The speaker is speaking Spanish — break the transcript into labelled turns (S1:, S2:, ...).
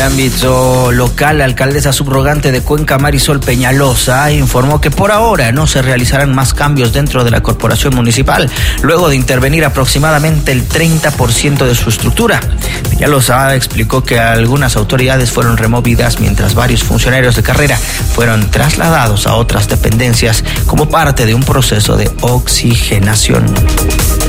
S1: el ámbito local, la alcaldesa subrogante de Cuenca, Marisol Peñalosa, informó que por ahora no se realizarán más cambios dentro de la corporación municipal, luego de intervenir aproximadamente el 30% de su estructura. Peñalosa explicó que algunas autoridades fueron removidas mientras varios funcionarios de carrera fueron trasladados a otras dependencias como parte de un proceso de oxigenación.